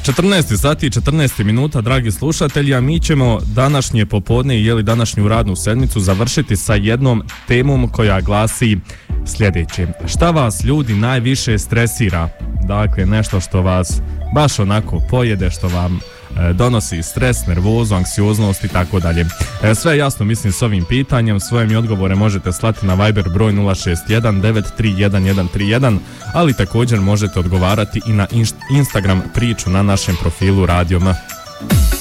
14 sati i 14 minuta, dragi slušatelji, a mi ćemo današnje popodne i današnju radnu sedmicu završiti sa jednom temom koja glasi sljedeće. Šta vas ljudi najviše stresira? Dakle, nešto što vas baš onako pojede, što vam donosi stres, nervozu, anksioznost i tako dalje. Sve jasno, mislim, s ovim pitanjem. Svoje mi odgovore možete slati na Viber broj 061 931 131, ali također možete odgovarati i na Instagram priču na našem profilu Radio M.